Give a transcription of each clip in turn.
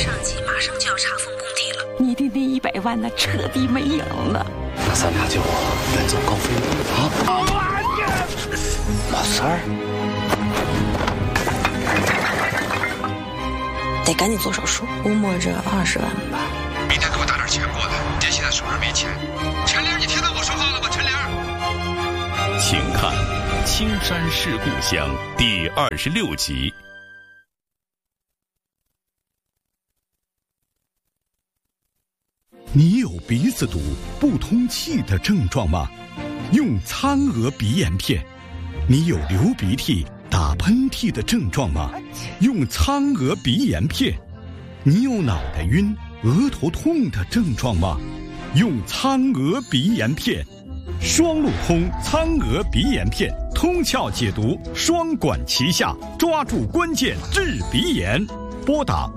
上级马上就要查封工地了， 你的那100万呢，彻底没影了。 那咱俩就远走高飞啊！没事儿， 得赶紧做手术，估摸着20万吧。 明天给我打点钱过来，爹现在手上没钱。陈玲，你听到我说话了吗？陈玲， 请看《青山是故乡》第26集。 你有鼻子堵、不通气的症状吗？用苍娥鼻炎片。你有流鼻涕、打喷嚏的症状吗？用苍娥鼻炎片。你有脑袋晕、额头痛的症状吗？用苍娥鼻炎片。双路通苍娥鼻炎片，通窍解毒，双管齐下，抓住关键治鼻炎。拨打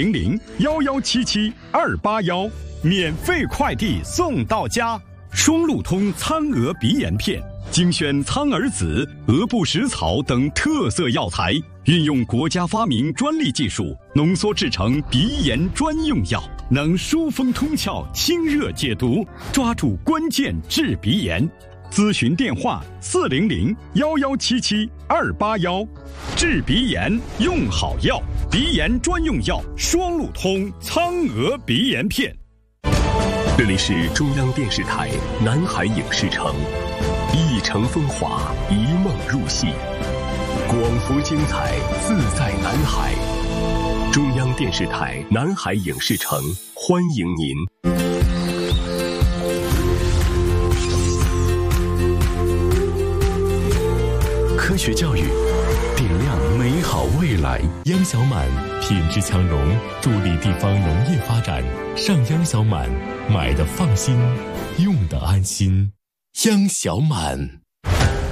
400-1177-281，免费快递送到家。双路通苍娥鼻炎片，精选苍耳子、鹅不食草等特色药材，运用国家发明专利技术，浓缩制成鼻炎专用药，能疏风通窍、清热解毒，抓住关键治鼻炎。咨询电话400-1177-281，治鼻炎用好药，鼻炎专用药双路通苍娥鼻炎片。 这里是中央电视台南海影视城，一城风华，一梦入戏，广福精彩，自在南海。中央电视台南海影视城，欢迎您。科学教育，点亮美好未来。央小满品质强融，助力地方农业发展。上央小满，买的放心，用的安心。央小满。